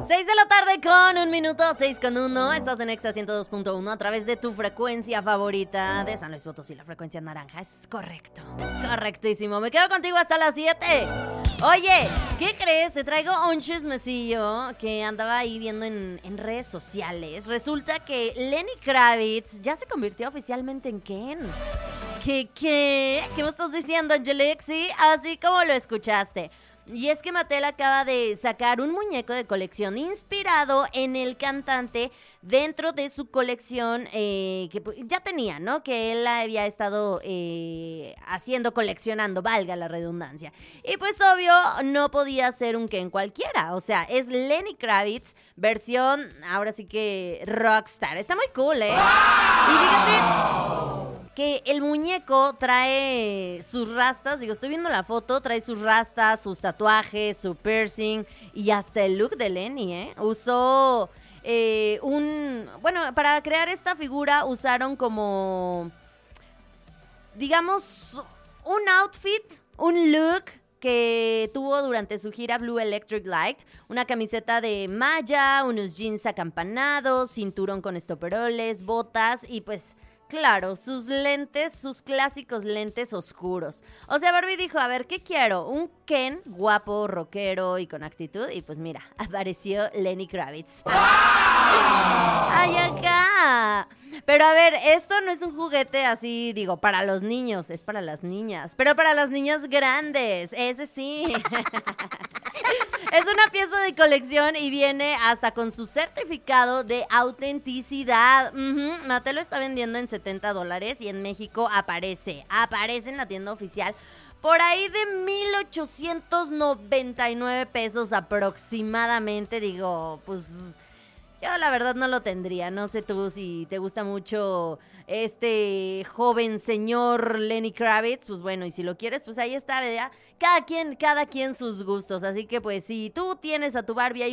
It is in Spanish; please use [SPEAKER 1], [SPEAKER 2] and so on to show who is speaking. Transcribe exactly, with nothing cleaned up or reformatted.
[SPEAKER 1] seis de la tarde con un minuto, seis con uno. Estás en Exa ciento dos punto uno a través de tu frecuencia favorita de San Luis Potosí, la frecuencia naranja. Es correcto, correctísimo. Me quedo contigo hasta las siete. Oye, ¿qué crees? Te traigo un chismecillo que andaba ahí viendo en, en redes sociales. Resulta que Lenny Kravitz ya se convirtió oficialmente en Ken. ¿Qué, qué? ¿Qué me estás diciendo, Angelique? Sí, así como lo escuchaste. Y es que Mattel acaba de sacar un muñeco de colección inspirado en el cantante dentro de su colección eh, que ya tenía, ¿no? Que él había estado eh, haciendo, coleccionando, valga la redundancia. Y pues obvio, no podía ser un Ken cualquiera. O sea, es Lenny Kravitz, versión, ahora sí que rockstar. Está muy cool, ¿eh? Y fíjate que el muñeco trae sus rastas, digo, estoy viendo la foto, trae sus rastas, sus tatuajes, su piercing y hasta el look de Lenny, ¿eh? Usó eh, un... Bueno, para crear esta figura usaron como, digamos, un outfit, un look que tuvo durante su gira Blue Electric Light, una camiseta de malla, unos jeans acampanados, cinturón con estoperoles, botas y pues... Claro, sus lentes, sus clásicos lentes oscuros. O sea, Barbie dijo, a ver, ¿qué quiero? Un Ken guapo, rockero y con actitud. Y pues mira, apareció Lenny Kravitz. ¡Ay, acá! Pero a ver, esto no es un juguete así, digo, para los niños, es para las niñas. Pero para las niñas grandes, ese sí. Es una pieza de colección y viene hasta con su certificado de autenticidad. Uh-huh. Mattel lo está vendiendo en setenta dólares y en México aparece, aparece en la tienda oficial por ahí de mil ochocientos noventa y nueve pesos aproximadamente. Digo, pues... Yo la verdad no lo tendría, no sé tú si te gusta mucho este joven señor Lenny Kravitz, pues bueno, y si lo quieres, pues ahí está, ¿verdad? Cada quien, cada quien sus gustos, así que pues si tú tienes a tu Barbie ahí